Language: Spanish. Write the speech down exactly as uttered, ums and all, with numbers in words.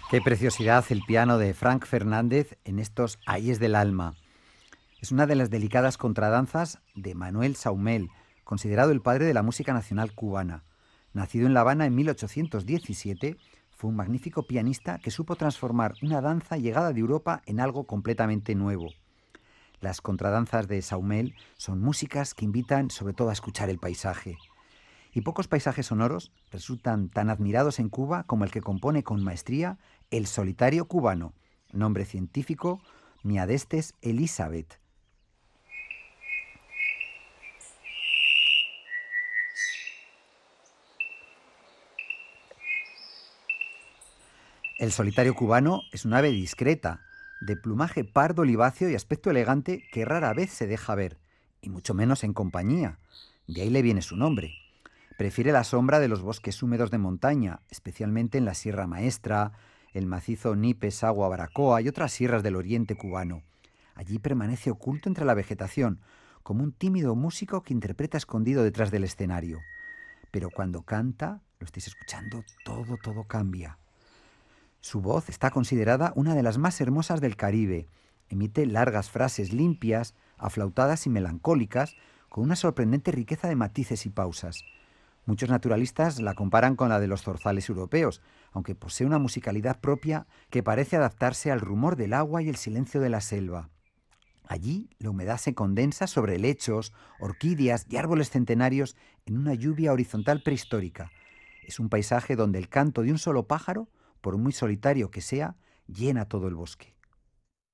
Qué preciosidad el piano de Frank Fernández en estos Ayes del alma. Es una de las delicadas contradanzas de Manuel Saumell, considerado el padre de la música nacional cubana. Nacido en La Habana en mil ochocientos diecisiete, fue un magnífico pianista que supo transformar una danza llegada de Europa en algo completamente nuevo. Las contradanzas de Saumell son músicas que invitan sobre todo a escuchar el paisaje. Y pocos paisajes sonoros resultan tan admirados en Cuba como el que compone con maestría el solitario cubano, nombre científico Miadestes Elizabeth. El solitario cubano es un ave discreta, de plumaje pardo oliváceo y aspecto elegante que rara vez se deja ver, y mucho menos en compañía. De ahí le viene su nombre. Prefiere la sombra de los bosques húmedos de montaña, especialmente en la Sierra Maestra, el macizo Nipe-Sagua-Baracoa y otras sierras del oriente cubano. Allí permanece oculto entre la vegetación, como un tímido músico que interpreta escondido detrás del escenario. Pero cuando canta, lo estáis escuchando, todo, todo cambia. Su voz está considerada una de las más hermosas del Caribe. Emite largas frases limpias, aflautadas y melancólicas, con una sorprendente riqueza de matices y pausas. Muchos naturalistas la comparan con la de los zorzales europeos, aunque posee una musicalidad propia que parece adaptarse al rumor del agua y el silencio de la selva. Allí la humedad se condensa sobre helechos, orquídeas y árboles centenarios en una lluvia horizontal prehistórica. Es un paisaje donde el canto de un solo pájaro, por muy solitario que sea, llena todo el bosque.